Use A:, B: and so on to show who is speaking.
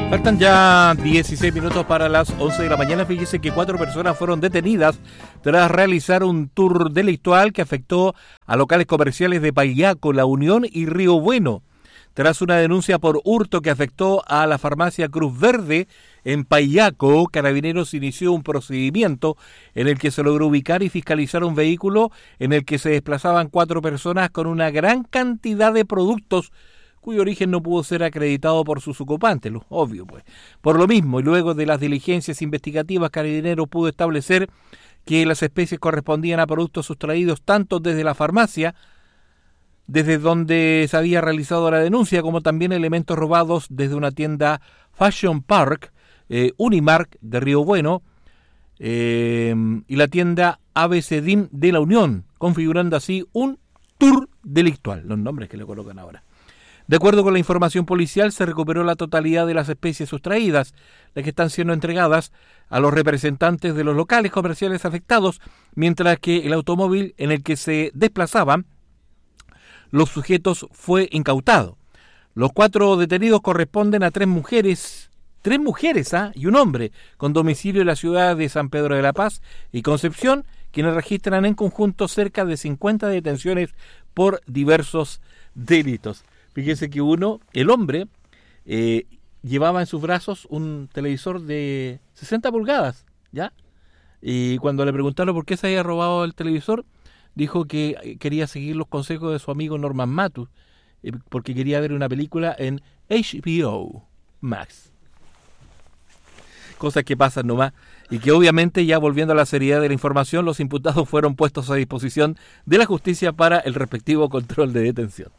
A: Faltan ya 16 minutos para las 11 de la mañana. Fíjese que 4 personas fueron detenidas tras realizar un tour delictual que afectó a locales comerciales de Paillaco, La Unión y Río Bueno. Tras una denuncia por hurto que afectó a la farmacia Cruz Verde en Paillaco, Carabineros inició un procedimiento en el que se logró ubicar y fiscalizar un vehículo en el que se desplazaban 4 personas con una gran cantidad de productos cuyo origen no pudo ser acreditado por sus ocupantes, lo obvio pues. Por lo mismo, y luego de las diligencias investigativas, Carabineros pudo establecer que las especies correspondían a productos sustraídos tanto desde la farmacia, desde donde se había realizado la denuncia, como también elementos robados desde una tienda Fashion Park, Unimark de Río Bueno, y la tienda ABCDIM de La Unión, configurando así un tour delictual, los nombres que le colocan ahora. De acuerdo con la información policial, se recuperó la totalidad de las especies sustraídas, las que están siendo entregadas a los representantes de los locales comerciales afectados, mientras que el automóvil en el que se desplazaban los sujetos fue incautado. Los 4 detenidos corresponden a 3 mujeres y un hombre, con domicilio en la ciudad de San Pedro de la Paz y Concepción, quienes registran en conjunto cerca de 50 detenciones por diversos delitos. Fíjese que el hombre, llevaba en sus brazos un televisor de 60 pulgadas, ¿ya? Y cuando le preguntaron por qué se había robado el televisor, dijo que quería seguir los consejos de su amigo Norman Matus, porque quería ver una película en HBO Max. Cosas que pasan nomás, y que obviamente, ya volviendo a la seriedad de la información, los imputados fueron puestos a disposición de la justicia para el respectivo control de detención.